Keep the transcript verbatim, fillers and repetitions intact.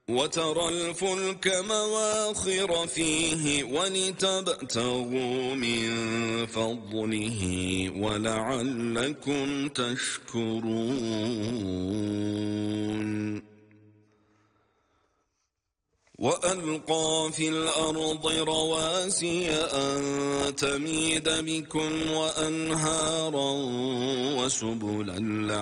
وترى الفلك مواخر فيه ولتبتغوا من فضله ولعلكم تشكرون وألقى في الأرض رواسي أن تميد بكم وأنهارا وسبلا